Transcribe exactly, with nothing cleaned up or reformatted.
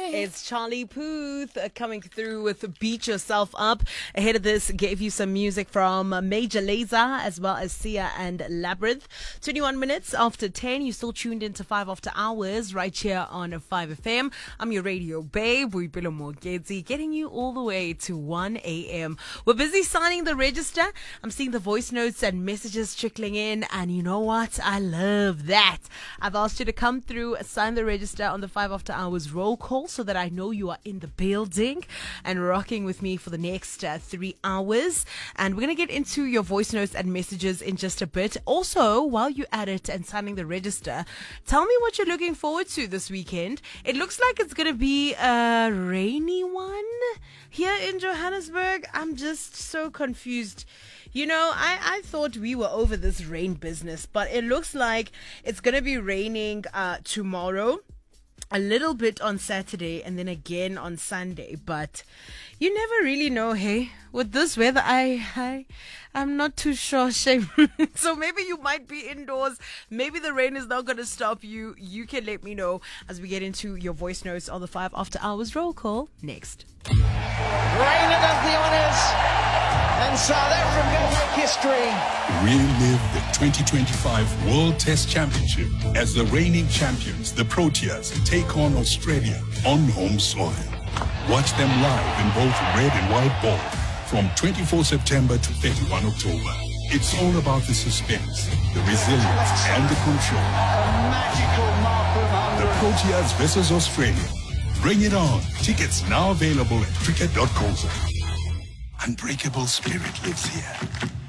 It's Charlie Puth uh, coming through with Beat Yourself Up. Ahead of this, gave you some music from uh, Major Lazer as well as Sia and Labyrinth. twenty-one minutes after ten, you still tuned into five After Hours right here on five F M. I'm your radio babe, Boipelo Mogezi, getting you all the way to one a.m. We're busy signing the register. I'm seeing the voice notes and messages trickling in, and you know what? I love that. I've asked you to come through, sign the register on the five After Hours roll call so that I know you are in the building and rocking with me for the next uh, three hours. And we're going to get into your voice notes and messages in just a bit. Also, while you're at it and signing the register, tell me what you're looking forward to this weekend. It looks like it's going to be a rainy one here in Johannesburg. I'm just so confused. You know, I, I thought we were over this rain business, but it looks like it's going to be raining uh, tomorrow, a little bit on Saturday, and then again on Sunday. But you never really know, hey? With this weather, I, I, I'm not too sure, shame. So maybe you might be indoors. Maybe the rain is not going to stop you. You can let me know as we get into your voice notes on the five After Hours roll call next. Reina does the honours, and South Africa make history. Relive the twenty twenty-five World Test Championship as the reigning champions, the Proteas, take on Australia on home soil. Watch them live in both red and white ball from twenty-fourth September to thirty-first October. It's all about the suspense, the resilience, and the control. A magical mark of The Proteas versus Australia. Bring it on. Tickets now available at cricket dot co. Unbreakable spirit lives here.